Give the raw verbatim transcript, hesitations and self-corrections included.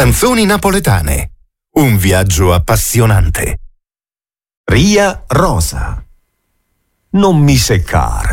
Canzoni napoletane. Un viaggio appassionante. Ria Rosa. Non mi seccare.